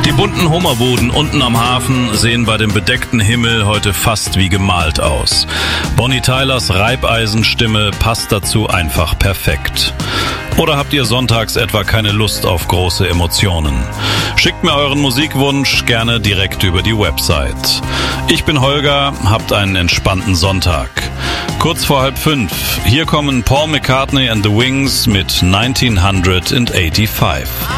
Die bunten Hummerbuden unten am Hafen sehen bei dem bedeckten Himmel heute fast wie gemalt aus. Bonnie Tylers Reibeisenstimme passt dazu einfach perfekt. Oder habt ihr sonntags etwa keine Lust auf große Emotionen? Schickt mir euren Musikwunsch gerne direkt über die Website. Ich bin Holger, habt einen entspannten Sonntag. Kurz vor 4:30, hier kommen Paul McCartney and the Wings mit 1985.